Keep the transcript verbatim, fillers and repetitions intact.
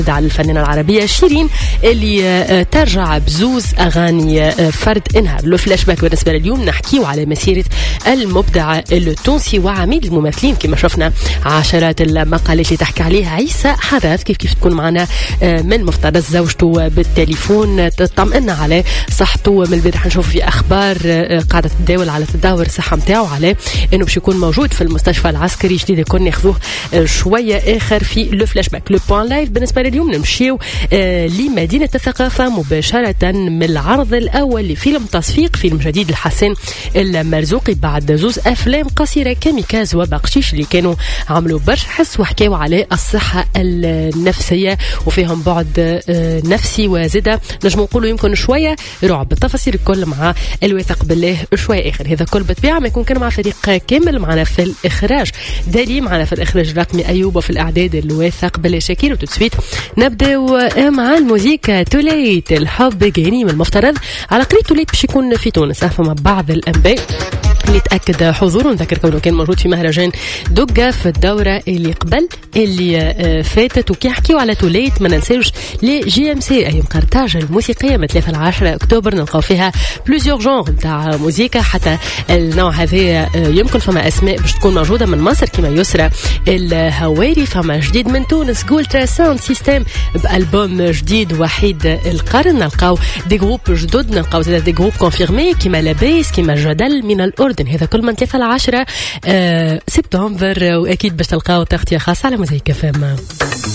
على الفنانة العربية شيرين اللي ترجع بزوز أغاني فرد إنها لو فلاش باك. بالنسبة لليوم نحكيو على مسيرة المبدع التونسي وعميد الممثلين كما شفنا عشرات المقالات اللي تحكي عليها عيسى حدث كيف كيف تكون معنا من مفترض زوجته بالتليفون تطمئنا عليه صحته. من البداية نشوف في أخبار قاعدة تداول على تداول الصحة متاعه عليه إنه باش يكون موجود في المستشفى العسكري جديد يكون ياخذوه شوية آخر في لو فلاش باك. لو بوان لايف بالنسبة اليوم نمشيو آه لمدينة الثقافة مباشرة من العرض الأول لفيلم تصفيق فيلم جديد الحسن المرزوقي بعد زوز أفلام قصيرة كاميكاز وبقشيش اللي كانوا عملوا برشا حس وحكاوا عليه الصحة النفسية وفيهم بعد آه نفسي وزدة نجم نقولوا يمكن شوية رعب. بالتفاصيل الكل مع الواثق بالله شوية آخر. هذا كل بالطبيعة ما يكون كان مع فريق كامل معنا في الإخراج دالي معنا في الإخراج الرقمي أيوب وفي الإعداد الواثق بالله شاكير. وتتسويت نبدأ مع الموسيقى توليت الحب جاني من المفترض على قريب توليت باش يكون في تونس. فما بعض الأنباء اللي تأكد حضوره نذكر كونه كان موجود في مهرجان دقة في الدورة اللي قبل اللي فاتت. وكي حكيوا على توليت ما ننساوش لي جي ام سي أي مقرطاج الموسيقية من ثلاثة لعشرة أكتوبر نلقاو فيها بلوزيور جونغ نتاع موسيقى حتى النوع هذا يمكن فما أسماء باش تكون موجودة من مصر كما يسرى الهواري. فما جديد من تونس جولترا ساوند سيستم بألبوم جديد وحيد القرن. نلقاو دي جروب جدد نلقاو زاد دي جروب كونفيرمي كما لابيس كما جدل من الأردن. هذا كل من ثلاثة لعشرة آه سبتمبر. وأكيد باش تلقاو تغطية خاصة على موسيقى فما.